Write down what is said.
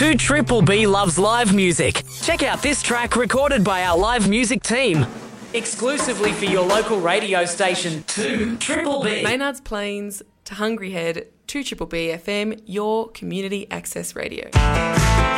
2 Triple B loves live music. Check out this track recorded by our live music team. Exclusively for your local radio station, 2 Triple B. Maynard's Plains to Hungry Head, 2 Triple B FM, your community access radio.